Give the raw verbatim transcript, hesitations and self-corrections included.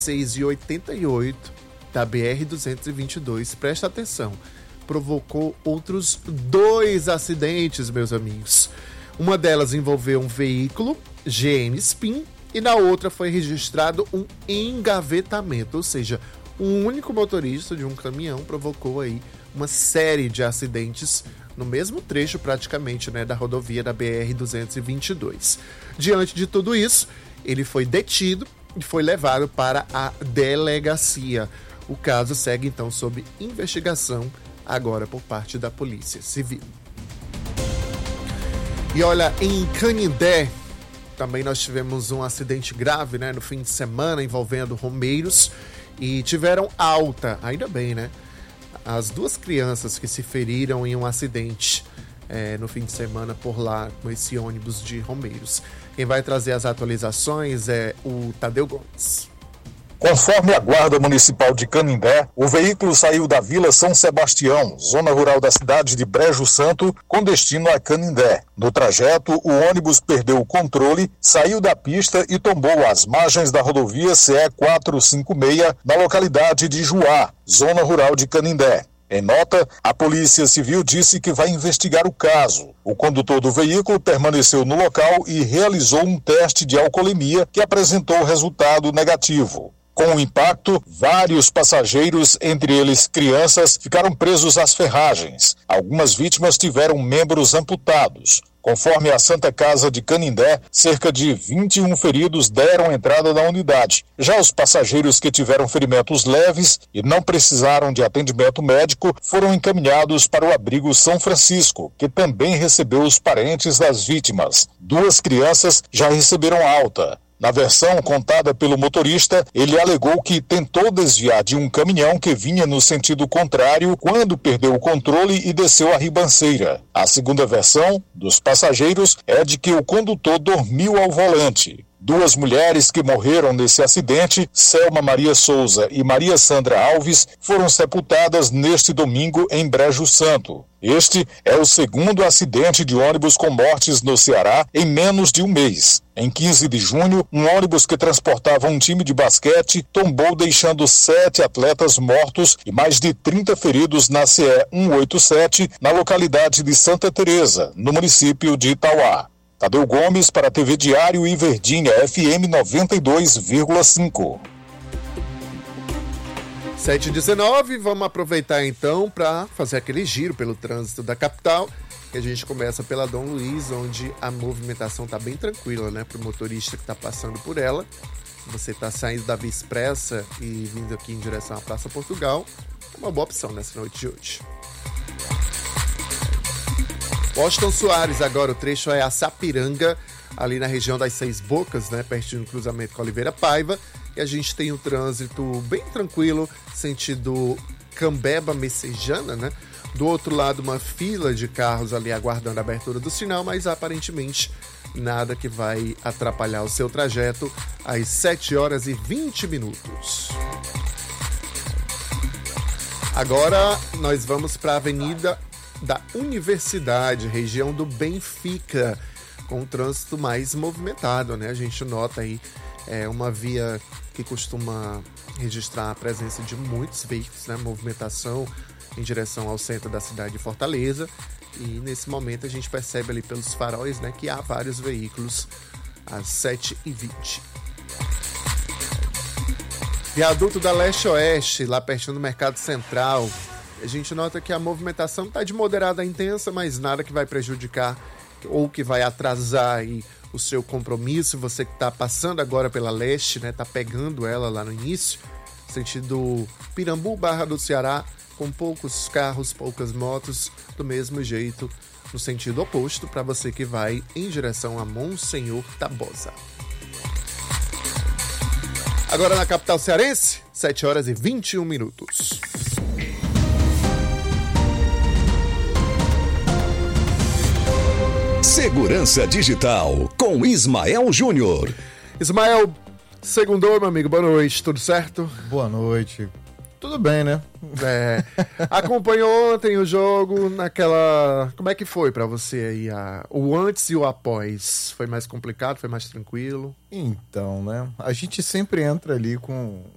seis e oitenta e oito da B R duzentos e vinte e dois, presta atenção, provocou outros dois acidentes, meus amigos. Uma delas envolveu um veículo G M Spin e na outra foi registrado um engavetamento, ou seja, um único motorista de um caminhão provocou aí uma série de acidentes no mesmo trecho praticamente, né, da rodovia da B R duzentos e vinte e dois. Diante de tudo isso, ele foi detido e foi levado para a delegacia. O caso segue então sob investigação agora por parte da Polícia Civil. E olha, em Canindé também nós tivemos um acidente grave, né, no fim de semana envolvendo romeiros e tiveram alta, ainda bem, né? As duas crianças que se feriram em um acidente é, no fim de semana por lá com esse ônibus de romeiros. Quem vai trazer as atualizações é o Tadeu Gomes. Conforme a Guarda Municipal de Canindé, o veículo saiu da Vila São Sebastião, zona rural da cidade de Brejo Santo, com destino a Canindé. No trajeto, o ônibus perdeu o controle, saiu da pista e tombou às margens da rodovia C E quatrocentos e cinquenta e seis, na localidade de Juá, zona rural de Canindé. Em nota, a Polícia Civil disse que vai investigar o caso. O condutor do veículo permaneceu no local e realizou um teste de alcoolemia que apresentou resultado negativo. Com o impacto, vários passageiros, entre eles crianças, ficaram presos às ferragens. Algumas vítimas tiveram membros amputados. Conforme a Santa Casa de Canindé, cerca de vinte e um feridos deram entrada na unidade. Já os passageiros que tiveram ferimentos leves e não precisaram de atendimento médico foram encaminhados para o abrigo São Francisco, que também recebeu os parentes das vítimas. Duas crianças já receberam alta. Na versão contada pelo motorista, ele alegou que tentou desviar de um caminhão que vinha no sentido contrário quando perdeu o controle e desceu a ribanceira. A segunda versão, dos passageiros, é de que o condutor dormiu ao volante. Duas mulheres que morreram nesse acidente, Selma Maria Souza e Maria Sandra Alves, foram sepultadas neste domingo em Brejo Santo. Este é o segundo acidente de ônibus com mortes no Ceará em menos de um mês. Em quinze de junho, um ônibus que transportava um time de basquete tombou, deixando sete atletas mortos e mais de trinta feridos na C E cento e oitenta e sete, na localidade de Santa Teresa, no município de Itauá. Tadeu Gomes para a T V Diário e Verdinha F M noventa e dois vírgula cinco. sete e dezenove, vamos aproveitar então para fazer aquele giro pelo trânsito da capital. E a gente começa pela Dom Luiz, onde a movimentação está bem tranquila, né, para o motorista que está passando por ela. Você está saindo da Via Expressa e vindo aqui em direção à Praça Portugal, é uma boa opção nessa noite de hoje. Washington Soares agora, o trecho é a Sapiranga, ali na região das Seis Bocas, né, pertinho do cruzamento com Oliveira Paiva, e a gente tem um trânsito bem tranquilo, sentido Cambeba-Messejana, né, do outro lado uma fila de carros ali aguardando a abertura do sinal, mas aparentemente nada que vai atrapalhar o seu trajeto às sete horas e vinte minutos. Agora nós vamos para a Avenida da Universidade, região do Benfica, com o trânsito mais movimentado, né? A gente nota aí é, uma via que costuma registrar a presença de muitos veículos, né? Movimentação em direção ao centro da cidade de Fortaleza, e nesse momento a gente percebe ali pelos faróis, né, que há vários veículos às sete e vinte. Viaduto da Leste-Oeste, lá pertinho do Mercado Central. A gente nota que a movimentação está de moderada a intensa, mas nada que vai prejudicar ou que vai atrasar aí o seu compromisso. Você que está passando agora pela Leste, né, tá pegando ela lá no início, sentido Pirambu, Barra do Ceará, com poucos carros, poucas motos, do mesmo jeito no sentido oposto para você que vai em direção a Monsenhor Tabosa. Agora na capital cearense, sete horas e vinte e um minutos. Segurança Digital com Ismael Júnior. Ismael, segundou, meu amigo, boa noite, tudo certo? Boa noite. Tudo bem, né? É, acompanhou ontem o jogo naquela... Como é que foi pra você aí? A... O antes e o após? Foi mais complicado? Foi mais tranquilo? Então, né? A gente sempre entra ali com